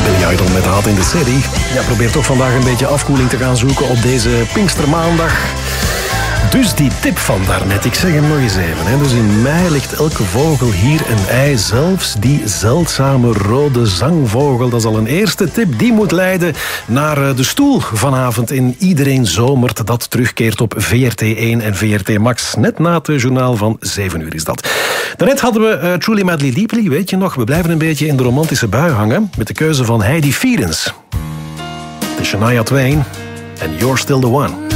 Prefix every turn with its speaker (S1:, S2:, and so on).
S1: Billy Idol met Hot in the City. Ja, probeer toch vandaag een beetje afkoeling te gaan zoeken op deze Pinkstermaandag. Dus die tip van daarnet, ik zeg hem nog eens even. Hè. Dus in mei ligt elke vogel hier een ei, zelfs die zeldzame rode zangvogel. Dat is al een eerste tip, die moet leiden naar de stoel vanavond in Iedereen Zomert. Dat terugkeert op VRT1 en VRT Max. Net na het journaal van 7 uur is dat. Daarnet hadden we Truly Madly Deeply, weet je nog? We blijven een beetje in de romantische bui hangen met de keuze van Heidi Fiennes. De Shania Twain en You're Still the One.